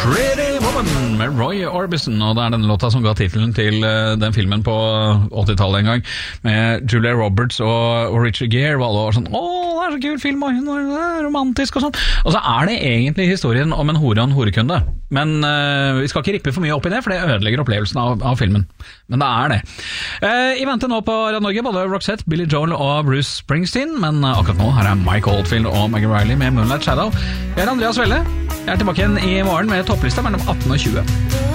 Pretty Woman med Roy Orbison, og det er denne låta som ga titelen til den filmen på 80-tallet en gang, med Julia Roberts og Richard Gere, og alle var sånn, det er så kul film, og hun er romantisk og sånn. Og så er det egentlig historien om en hore og en horekunde, men vi skal ikke rippe for mye opp i det, for det ødelegger opplevelsen av filmen. Men det er det. I vente nå på Radio Norge, både Roxette, Billy Joel og Bruce Springsteen, men akkurat nå her er Mike Oldfield og Maggie Riley med Moonlight Shadow. Jeg er Andreas Welle. Jeg er tilbake igjen i morgen med topplista mellom 18 og 20.